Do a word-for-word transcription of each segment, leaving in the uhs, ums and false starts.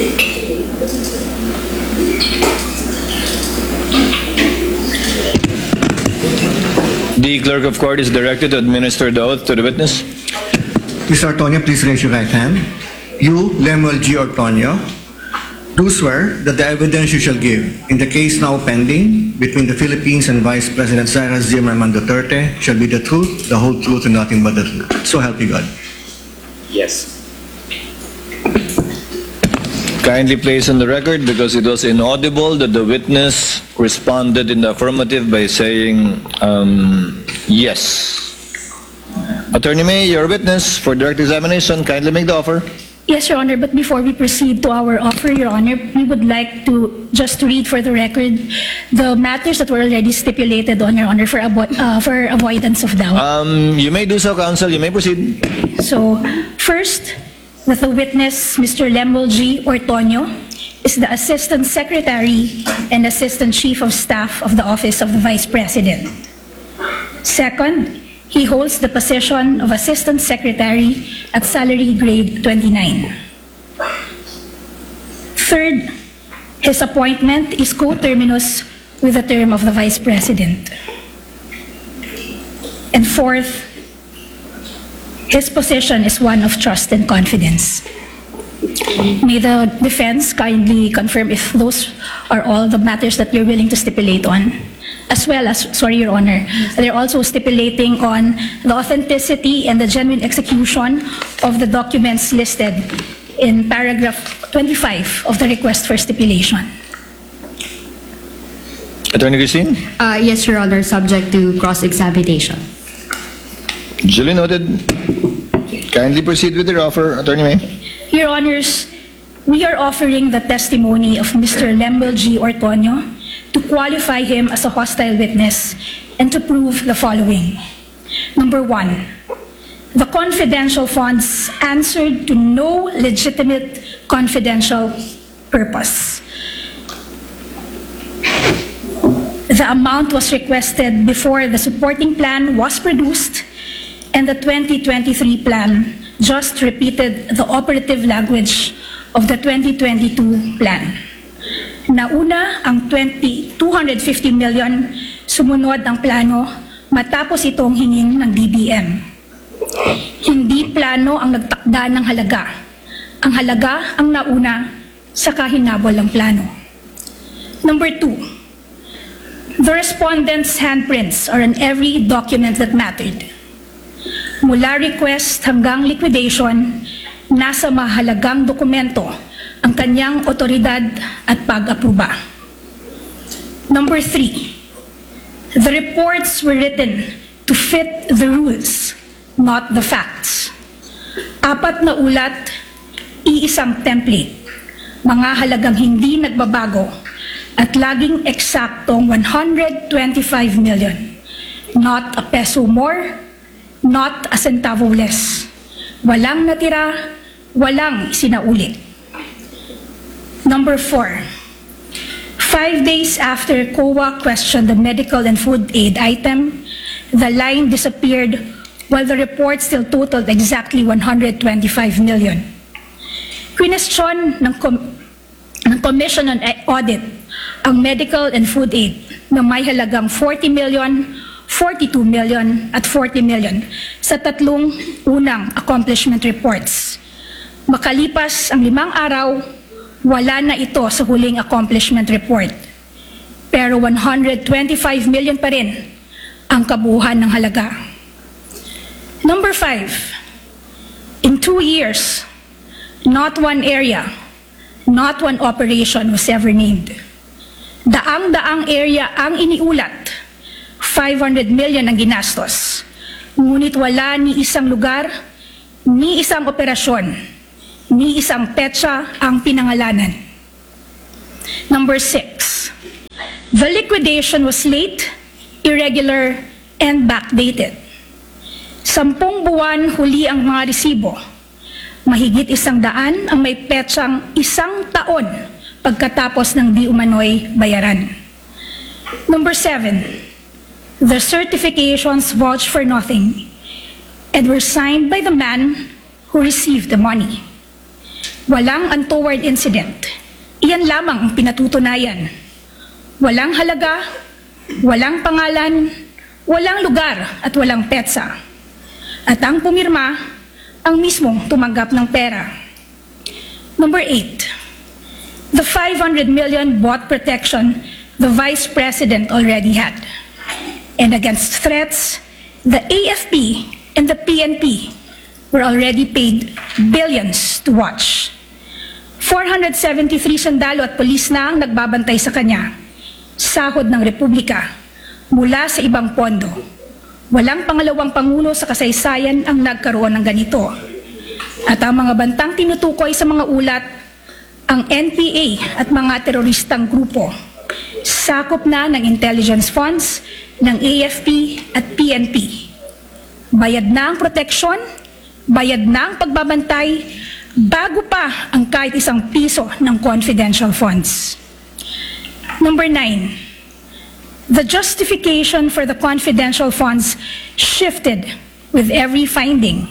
The clerk of court is directed to administer the oath to the witness. Mister Ortonio, please raise your right hand. You, Lemuel G. Ortonio, do swear that the evidence you shall give in the case now pending between the Philippines and Vice President Sara Zimmerman Duterte shall be the truth, the whole truth, and nothing but the truth. So help you God. Yes. Kindly place on the record, because it was inaudible, that the witness responded in the affirmative by saying um, yes. Attorney May, your witness for direct examination, kindly make the offer. Yes, Your Honor, but before we proceed to our offer, Your Honor, we would like to just read for the record the matters that were already stipulated on, Your Honor, for, avo uh, for avoidance of doubt. Um, you may do so, counsel. You may proceed. So, first, that the witness, Mister Lemuel G. Ortonio, is the Assistant Secretary and Assistant Chief of Staff of the Office of the Vice President. Second, he holds the position of Assistant Secretary at salary grade twenty-nine. Third, his appointment is coterminous with the term of the Vice President. And fourth, his position is one of trust and confidence. May the defense kindly confirm if those are all the matters that you're willing to stipulate on. As well as, sorry, Your Honor, they're also stipulating on the authenticity and the genuine execution of the documents listed in paragraph twenty-five of the request for stipulation. Attorney Christine? Uh, yes, Your Honor, subject to cross-examination. Duly noted. Kindly proceed with your offer, Attorney May. Your Honors, we are offering the testimony of Mister Lemuel G. Ortonio to qualify him as a hostile witness and to prove the following. Number one, the confidential funds answered to no legitimate confidential purpose. The amount was requested before the supporting plan was produced, and the twenty twenty-three plan just repeated the operative language of the twenty twenty-two plan. Nauna ang two hundred fifty million, sumunod ang plano matapos itong hingin ng D B M. Hindi plano ang nagtakda ng halaga. Ang halaga ang nauna sa kahinabol ng plano. Number two, the respondent's handprints are on every document that mattered. Mula request hanggang liquidation, nasa mahalagang dokumento ang kanyang otoridad at pag-aproba. Number three, the reports were written to fit the rules, not the facts. Apat na ulat, iisang template, mga halagang hindi nagbabago at laging eksaktong one hundred twenty-five million, not a peso more, not a centavo less. Walang natira, walang sinaulit. Number four, five days after C O A questioned the medical and food aid item, the line disappeared while the report still totaled exactly one hundred twenty-five million. Question ng, com ng Commission on Audit ang medical and food aid na may halagang forty million, forty-two million at forty million sa tatlong unang accomplishment reports. Makalipas ang limang araw, wala na ito sa huling accomplishment report. Pero one hundred twenty-five million pa rin ang kabuuan ng halaga. Number five, in two years, not one area, not one operation was ever named. Daang-daang area ang iniulat, five hundred million ang ginastos. Ngunit wala ni isang lugar, ni isang operasyon, ni isang petsa ang pinangalanan. Number six, the liquidation was late, irregular, and backdated. Sampung buwan huli ang mga resibo. Mahigit isang daan ang may petsang isang taon pagkatapos ng di umano'y bayaran. Number seven, the certifications vouched for nothing and were signed by the man who received the money. Walang untoward incident. Iyan lamang ang pinatutunayan. Walang halaga, walang pangalan, walang lugar at walang petsa. At ang pumirma, ang mismong tumanggap ng pera. Number eight, the five hundred million bought protection the Vice President already had. And against threats, the A F P and the P N P were already paid billions to watch. four hundred seventy-three sundalo at pulis na ang nagbabantay sa kanya. Sahod ng Republika mula sa ibang pondo. Walang pangalawang pangulo sa kasaysayan ang nagkaroon ng ganito. At ang mga bantang tinutukoy sa mga ulat, ang N P A at mga teroristang grupo. Sakop na ng intelligence funds ng A F P at P N P. Bayad na ang proteksyon, bayad na ang pagbabantay, bago pa ang kahit isang piso ng confidential funds. Number nine, the justification for the confidential funds shifted with every finding.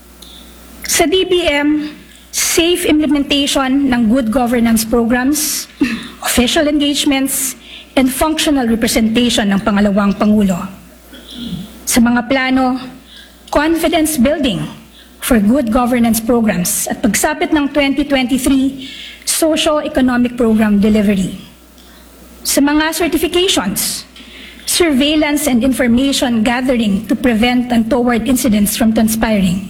Sa D B M, safe implementation ng good governance programs, official engagements, and functional representation ng pangalawang Pangulo. Sa mga plano, confidence building for good governance programs at pagsapit ng twenty twenty-three socio-economic program delivery. Sa mga certifications, surveillance and information gathering to prevent untoward incidents from transpiring.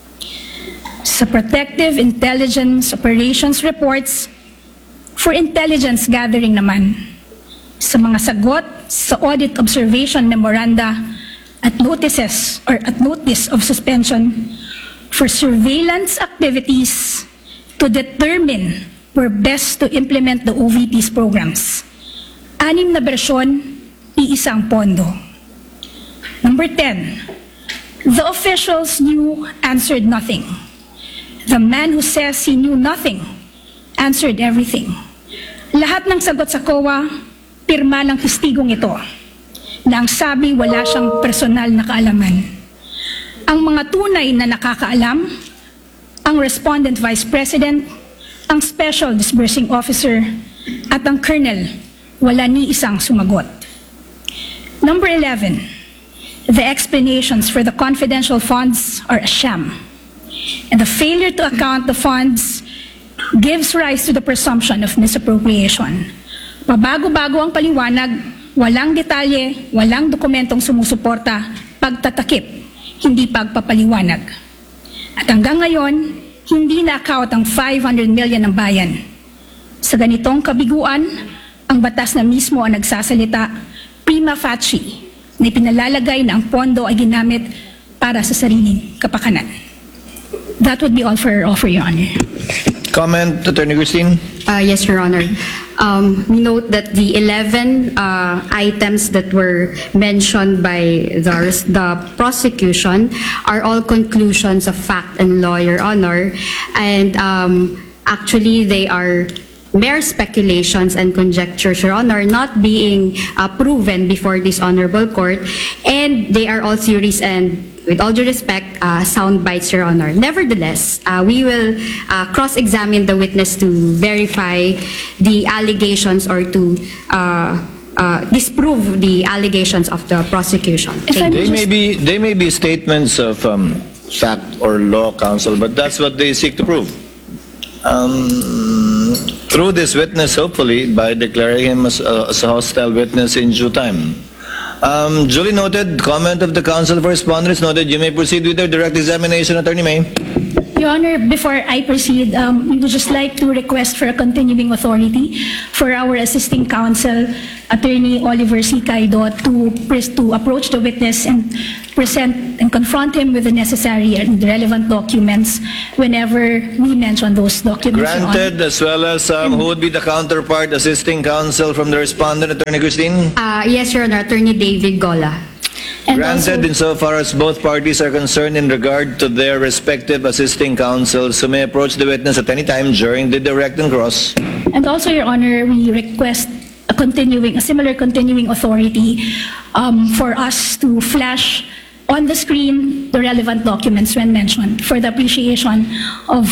Sa protective intelligence operations reports, for intelligence gathering naman. Sa mga sagot sa audit observation memoranda at notices or at notice of suspension for surveillance activities to determine where best to implement the O V P's programs. Anim na bersyon, iisang pondo. Number ten, the officials knew, answered nothing. The man who says he knew nothing answered everything. Lahat ng sagot sa C O A, pirma ng testigong ito, na ang sabi wala siyang personal na kaalaman. Ang mga tunay na nakakaalam, ang respondent vice president, ang special disbursing officer, at ang colonel, wala ni isang sumagot. Number eleven, the explanations for the confidential funds are a sham. And the failure to account the funds gives rise to the presumption of misappropriation. Pabago-bago ang paliwanag, walang detalye, walang dokumentong sumusuporta, pagtatakip, hindi pagpapaliwanag. At hanggang ngayon, hindi na-account ang five hundred million ng bayan. Sa ganitong kabiguan, ang batas na mismo ang nagsasalita, prima facie, na ipinalalagay na ang pondo ay ginamit para sa sariling kapakanan. That would be all for, all for Your Honor. Comment, Attorney Christine? Uh, yes, Your Honor. Um, we note that the eleven uh, items that were mentioned by the, the prosecution are all conclusions of fact and law, Your Honor. And um, actually, they are mere speculations and conjectures, Your Honor, not being uh, proven before this honorable court. And they are all theories and, with all due respect, uh, sound bites, Your Honor. Nevertheless, uh, we will uh, cross-examine the witness to verify the allegations or to uh, uh, disprove the allegations of the prosecution. If I Thank you. They may be, they may be statements of um, fact or law, counsel, but that's what they seek to prove. Um, through this witness, hopefully, by declaring him as a, as a hostile witness in due time. Um, duly noted, comment of the counsel for respondents noted. You may proceed with your direct examination, Attorney May. Your Honor, before I proceed, um, we would just like to request for a continuing authority for our assisting counsel, Attorney Oliver C. Caido, to, pres- to approach the witness and present and confront him with the necessary and relevant documents whenever we mention those documents, Your Honor. Granted, as well as um, who would be the counterpart assisting counsel from the respondent, Attorney Christine? Uh, yes, Your Honor, Attorney David Gola. And also- Granted, insofar as both parties are concerned in regard to their respective assisting counsels who may approach the witness at any time during the direct and cross. And also, Your Honor, we request a continuing, a similar continuing authority um, for us to flash on the screen the relevant documents when mentioned for the appreciation of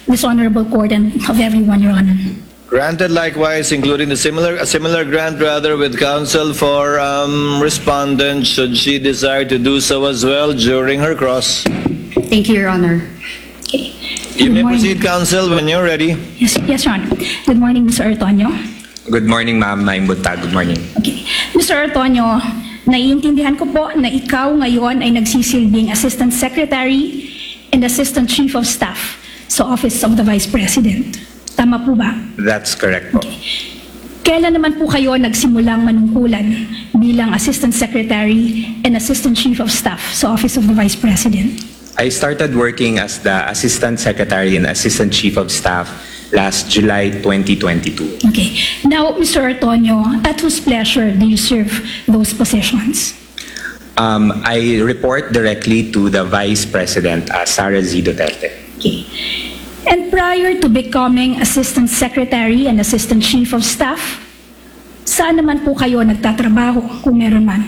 this honorable court and of everyone, Your Honor. Granted likewise, including the similar, a similar grant rather with counsel for um, respondent should she desire to do so as well during her cross. Thank you, Your Honor. Okay. You Good may morning. proceed, counsel, when you're ready. Yes, yes, Your Honor. Good morning, Mister Artonio. Good morning, Ma'am Naim Buntag. Good morning. Okay. Mister Artonio, naiintindihan ko po na ikaw ngayon ay nagsisilbing Assistant Secretary and Assistant Chief of Staff sa Office of the Vice President. Tama po ba? That's correct po. Kailan naman po kayo nagsimulang manungkulan bilang Assistant Secretary and Assistant Chief of Staff sa Office of the Vice President? I started working as the Assistant Secretary and Assistant Chief of Staff last July twenty twenty-two. Okay. Now, Mister Artonio, at whose pleasure do you serve those positions? Um, I report directly to the Vice President, uh, Sara Z. Duterte. Okay. And prior to becoming Assistant Secretary and Assistant Chief of Staff, saan naman po kayo nagtatrabaho kung meron man?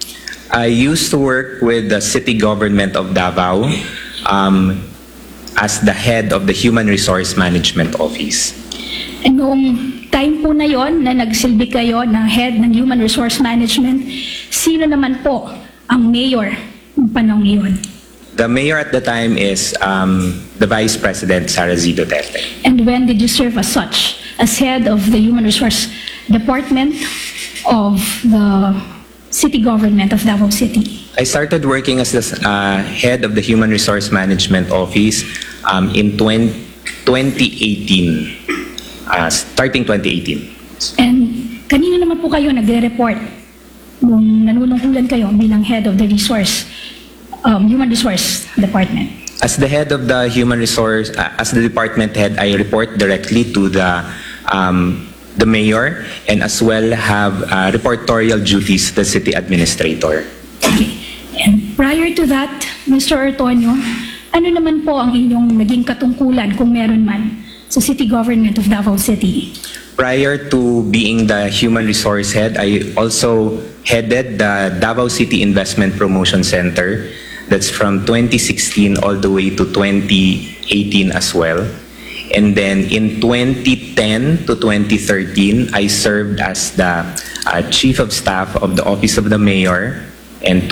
I used to work with the City Government of Davao um, as the head of the Human Resource Management Office. And noong time po na yon na nagsilbi kayo ng head ng Human Resource Management, sino naman po ang mayor ng panahon iyon? The mayor at the time is um, the Vice President, Sara Z. Duterte. And when did you serve as such? As head of the Human Resource Department of the City Government of Davao City? I started working as the uh, head of the Human Resource Management Office um, in twenty eighteen, uh, starting twenty eighteen. And kanino naman po kayo nagre-report nung nanunungkulan kayo bilang head of the resource, um, Human Resource Department? As the head of the Human Resource, uh, as the department head, I report directly to the um, the mayor and as well have uh, reportorial duties to the city administrator. Okay. And prior to that, Mister Artonio, ano naman po ang inyong naging katungkulan kung meron man sa City Government of Davao City? Prior to being the human resource head, I also headed the Davao City Investment Promotion Center. That's from twenty sixteen all the way to twenty eighteen as well. And then in twenty ten to twenty thirteen, I served as the uh, Chief of Staff of the Office of the Mayor. And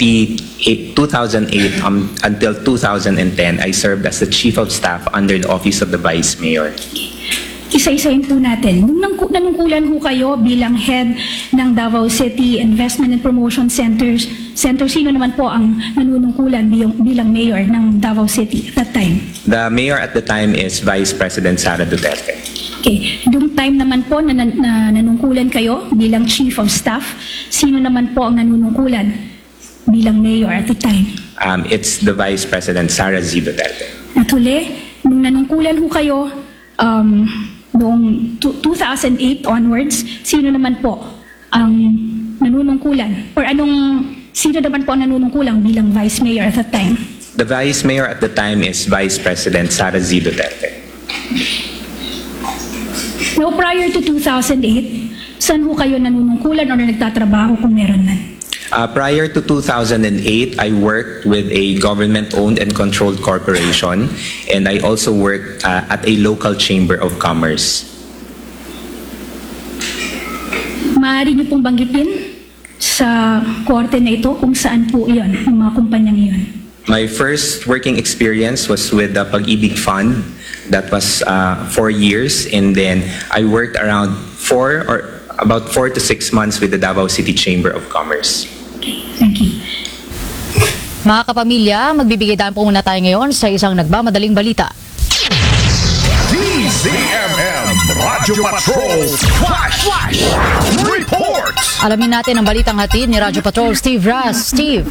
two thousand eight um, until two thousand ten, I served as the Chief of Staff under the Office of the Vice Mayor. Isa-isahin po natin. Nung nang- nanungkulan ho kayo bilang head ng Davao City Investment and Promotion Centers, Center, sino naman po ang nanunungkulan bilang, bilang mayor ng Davao City at that time? The mayor at the time is Vice President Sara Duterte. Okay. Dung time naman po na, na, na nanungkulan kayo bilang Chief of Staff, sino naman po ang nanunungkulan bilang mayor at the time? Um, it's the Vice President Sara Z. Duterte. At huli, nung nanungkulan ho kayo, um, noong two- 2008 onwards, sino naman po ang nanunungkulan? Or anong, sino naman po ang nanunungkulan bilang Vice Mayor at that time? The Vice Mayor at the time is Vice President Sara Z. Duterte. Now, prior to two thousand eight, saan ho kayo nanunungkulan o nagtatrabaho kung meron man? Uh, prior to two thousand eight, I worked with a government-owned and controlled corporation, and I also worked uh, at a local chamber of commerce. Maaari niyo pong banggitin sa korte na ito kung saan po iyon, ang mga kumpanyang iyon. My first working experience was with the Pag-ibig Fund. That was uh, four years, and then I worked around four or about four to six months with the Davao City Chamber of Commerce. Okay, thank you. Mga kapamilya, magbibigay tayo po muna tayo ngayon sa isang nagmamadaling balita. D Z M M Radyo Patrol Flash Flash Reports. Alamin natin ang balitang hatid ni Radyo Patrol Steve Ras. Steve.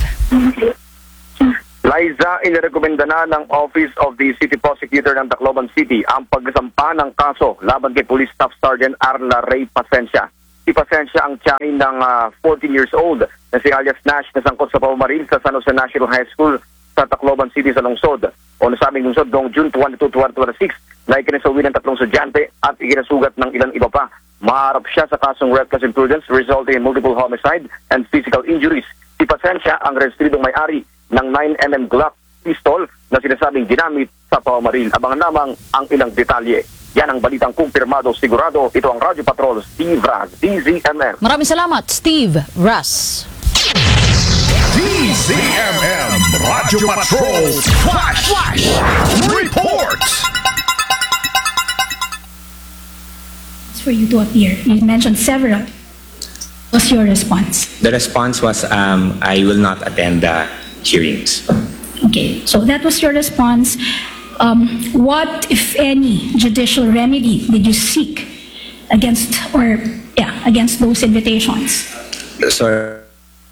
Liza, inirekomenda na ng Office of the City Prosecutor ng Tacloban City ang pagsampa ng kaso laban kay Police Staff Sergeant Arla Ray Pasencia. Si Pasencia ang tiyahin ng uh, fourteen years old na si alias Nash na sangkot sa pamamaril sa San Jose National High School sa Tacloban City sa lungsod. O nasabing lungsod noong June twenty-second, twenty twenty-six na ikinasawi ng tatlong estudyante at ikinasugat ng ilang iba pa. Maharap siya sa kasong reckless imprudence resulting in multiple homicide and physical injuries. Si Pasencia ang rehistridong may-ari ng nine millimeter Glock pistol na sinasabing ginamit sa pamamaril. Abangan lamang ang ilang detalye. Yan ang balitang kumpirmado, sigurado. Ito ang Radyo Patrol, Steve Raz, D Z M M. Maraming salamat, Steve Russ. D Z M M Radyo Patrol Flash Flash Report. For you to appear. You mentioned several. What's your response? The response was, um, I will not attend the hearings. Okay, so that was your response. Um, what, if any, judicial remedy did you seek against, or yeah, against those invitations? So,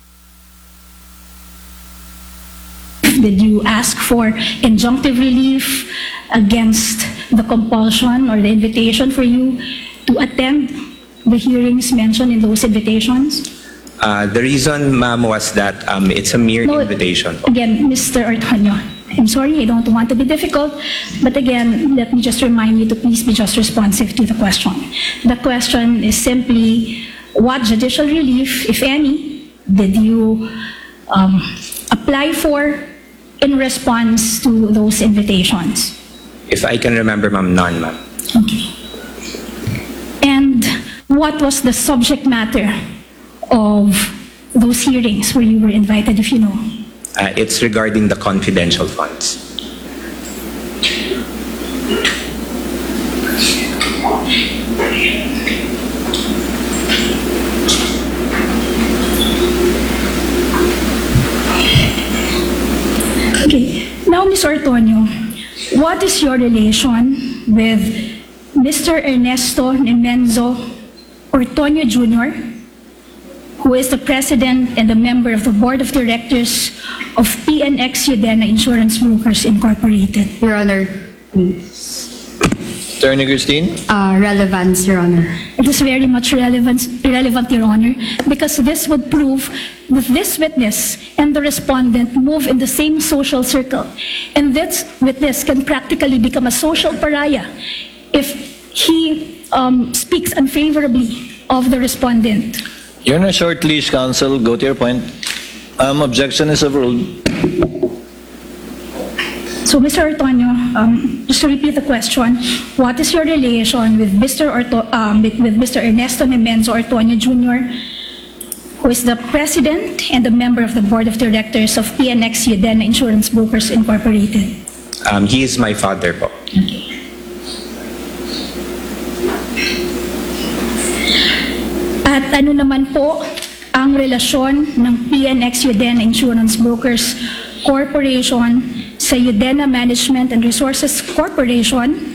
Did you ask for injunctive relief against the compulsion or the invitation for you to attend the hearings mentioned in those invitations? uh, the reason, ma'am, was that um, it's a mere No, invitation. Again, Mister Ortonio, I'm sorry, I don't want to be difficult, but again, let me just remind you to please be just responsive to the question. The question is simply, what judicial relief, if any, did you um, apply for in response to those invitations? If I can remember, ma'am, none, ma'am. Okay. And what was the subject matter of those hearings where you were invited, if you know? Uh, it's regarding the confidential funds. Okay. Now, Miz Ortonio, what is your relation with Mister Ernesto Nemenzo Ortonio Junior, who is the president and a member of the board of directors of P N X Udena Insurance Brokers Incorporated? Your Honor, Attorney Christine? uh, relevance, Your Honor. It is very much relevant, relevant, Your Honor, because this would prove that this witness and the respondent move in the same social circle. And this witness can practically become a social pariah if he um, speaks unfavorably of the respondent. You're on a short leash, counsel. Go to your point. Um, objection is overruled. So, Mister Ortonio, um, just to repeat the question, what is your relation with Mister Orto, um, with, with Mister Ernesto Nemenzo Ortonio Junior, who is the president and a member of the board of directors of P N X Udena Insurance Brokers Incorporated? Um, he is my father po. Okay. At ano naman po ang relasyon ng P N X Udena Insurance Brokers Corporation sa Udena Management and Resources Corporation,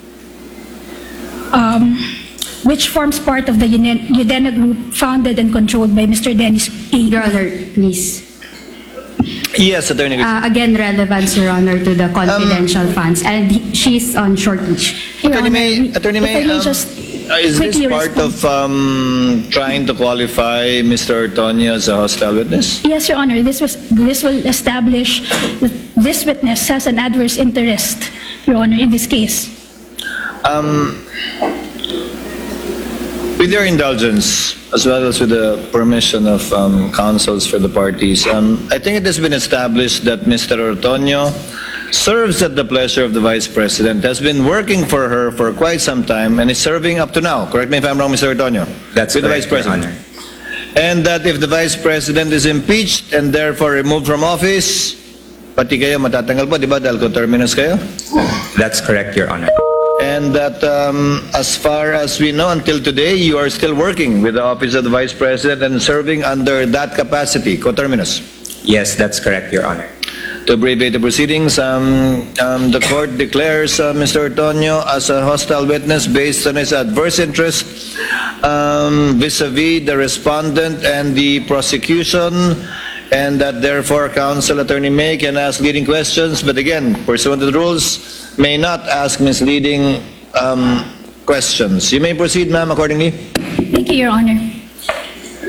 um, which forms part of the Uden- Udena Group founded and controlled by Mister Dennis A. Your Honor, please. Yes, Attorney Christine. Uh, again, relevance, Your Honor, to the confidential funds. And he- she's on short leash. Your Attorney Honor, May, Attorney if May, I may um, just Uh, is this quickly part respond. of um, trying to qualify Mister Ortonio as a hostile witness? Yes, Your Honor, this was, this will establish that this witness has an adverse interest, Your Honor, in this case. Um, with your indulgence, as well as with the permission of um, counsels for the parties, um, I think it has been established that Mister Ortonio serves at the pleasure of the Vice President, has been working for her for quite some time, and is serving up to now. Correct me if I'm wrong, Mister Ortonio. That's with the correct, Vice President. Your Honor. And that if the Vice President is impeached and therefore removed from office, pati kayo matatanggal po, di ba? Dahil coterminous kayo. That's correct, Your Honor. And that um, as far as we know until today, you are still working with the Office of the Vice President and serving under that capacity, coterminous. Yes, that's correct, Your Honor. To abbreviate the proceedings, um, um, the court declares uh, Mister Ortonio as a hostile witness based on his adverse interest um, vis-a-vis the respondent and the prosecution, and that therefore counsel Attorney May can ask leading questions, but again, pursuant to the rules, may not ask misleading um, questions. You may proceed, ma'am, accordingly. Thank you, Your Honor.